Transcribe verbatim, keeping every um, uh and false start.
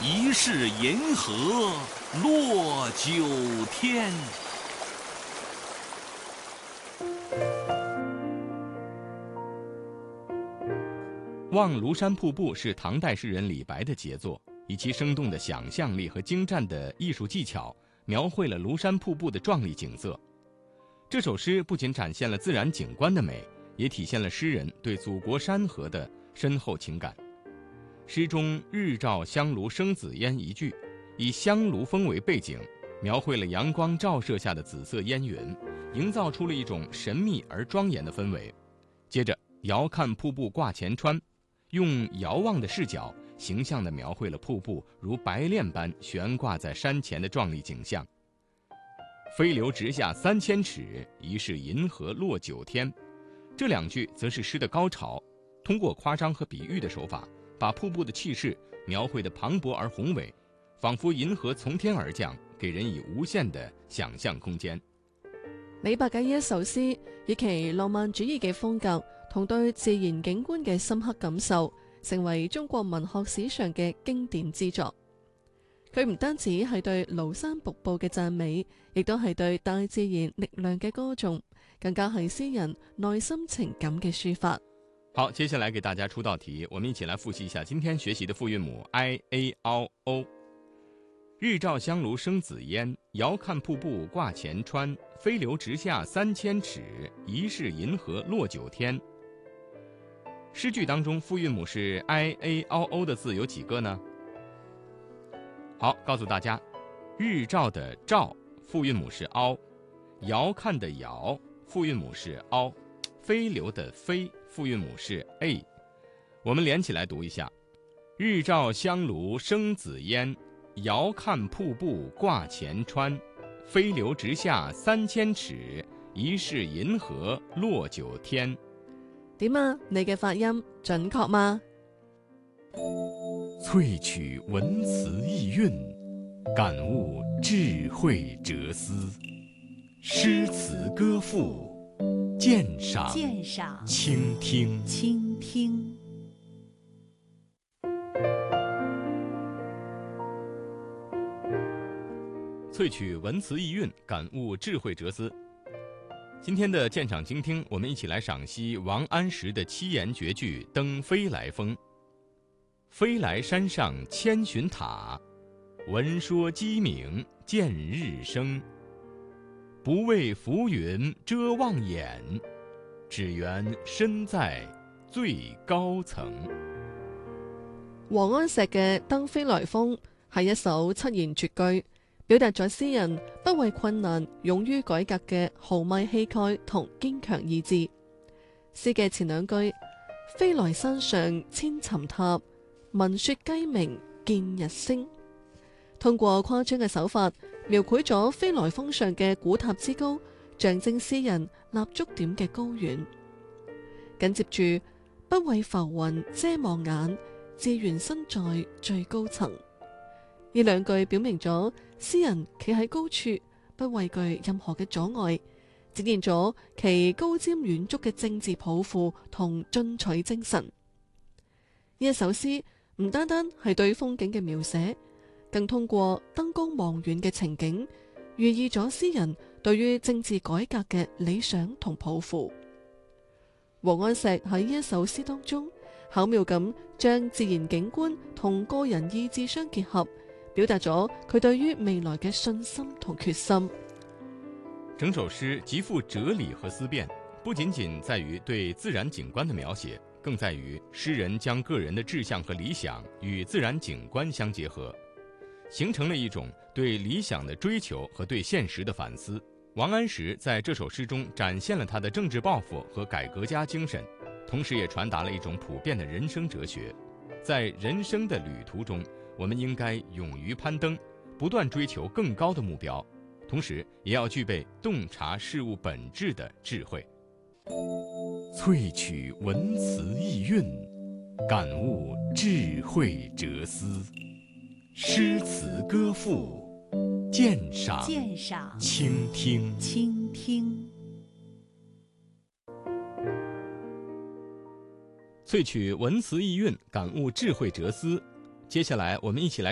疑是银河落九天。 望庐山瀑布是唐代诗人李白的杰作，以其生动的想象力和精湛的艺术技巧，描绘了庐山瀑布的壮丽景色。这首诗不仅展现了自然景观的美，也体现了诗人对祖国山河的深厚情感。诗中日照香炉生紫烟一句，以香炉峰为背景，描绘了阳光照射下的紫色烟云，营造出了一种神秘而庄严的氛围。接着遥看瀑布挂前川，用遥望的视角形象地描绘了瀑布如白练般悬挂在山前的壮丽景象。飞流直下三千尺，疑是银河落九天。这两句则是诗的高潮，通过夸张和比喻的手法，把瀑布的气势描绘得磅礴而宏伟，仿佛銀河從天而降，給人以無限的想象空間。 李白嘅呢一首詩，以其浪漫主義嘅風格同對自然景觀嘅深刻感受，成為中國文學史上嘅經典之作。佢唔單止係對廬山瀑布嘅讚美，亦都係對大自然力量嘅歌頌，更加係詩人內心情感嘅抒發。 好，接下來給大家出道題，我們一起來複習一下今天學習的複韻母 I A O O。日照香爐生紫煙，遙看瀑布掛前川，飛流直下三千尺，疑是銀河落九天。詩句當中複韻母是 I A O O 的字有幾個呢？好，告訴大家，日照的照複韻母是 ao， 遙看的遙複韻母是 ao， 飛流的飛複韻母是 a。 我們連起來讀一下：日照香爐生紫煙，遙看瀑布掛前川，飛流直下三千尺，疑是銀河落九天。 點啊？你嘅發音準確嗎？ 萃取文詞意韻，感悟智慧哲思，詩詞歌賦，鑑賞鑑賞傾聽傾聽。 萃取文詞意韻，感悟智慧哲思。今天的鑑賞傾聽，我們一起來賞析王安石的七言絕句《登飛來峰》。飛來山上千尋塔，聞說雞鳴見日升。不為浮雲遮望眼，只緣身在最高層。 王安石嘅《登飛來峰》係一首七言絕句，表達咗詩人不畏困難、勇於改革嘅豪邁氣概同堅強意志。詩嘅前兩句：飛來山上千尋塔，聞說雞鳴見日升，通過誇張嘅手法描繪咗飛來峰上嘅古塔之高，象徵詩人立足點嘅高遠。緊接住不為浮雲遮望眼，自緣身在最高層。呢兩句表明咗詩人企喺高處，不畏懼任何嘅阻礙，展現咗其高瞻遠矚嘅政治抱負同進取精神。呢一首詩唔單單係對風景嘅描寫，更通過登高望遠嘅情景，寓意咗詩人對於政治改革嘅理想同抱負。王安石喺呢一首詩當中，巧妙咁將自然景觀同個人意志相結合，表達咗佢對於未來嘅信心同決心。 整首詩極富哲理和思辨，不僅僅在於對自然景觀的描寫，更在於詩人將個人的志向和理想與自然景觀相結合，形成了一種對理想的追求和對現實的反思。王安石在這首詩中展現了他的政治抱負和改革家精神，同時也傳達了一種普遍的人生哲學。在人生的旅途中，我們應該勇於攀登，不斷追求更高的目標，同時也要具備洞察事物本質的智慧。萃取文詞意韻，感悟智慧哲思，詩詞歌賦，鑑賞鑑賞傾聽傾聽。 萃取文詞意韻，感悟智慧哲思。接下來我們一起來